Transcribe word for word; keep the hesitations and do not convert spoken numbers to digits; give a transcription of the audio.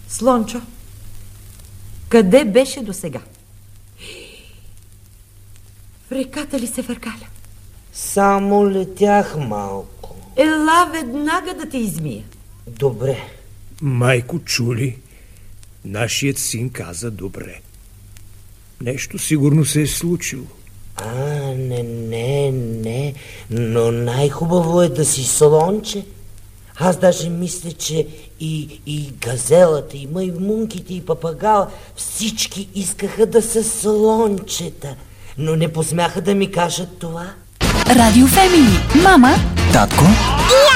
Слънчо, къде беше досега? В реката ли се фъркаля? Само летях малко. Ела веднага да те измия. Добре. Майко, чули? Нашият син каза добре. Нещо сигурно се е случило. А, не, не, не. Но най-хубаво е да си слънче. Аз даже мисля, че и, и газелата, и маймунките, и папагала, всички искаха да са слънчета, но не посмяха да ми кажат това. Радио Фемини. Мама, татко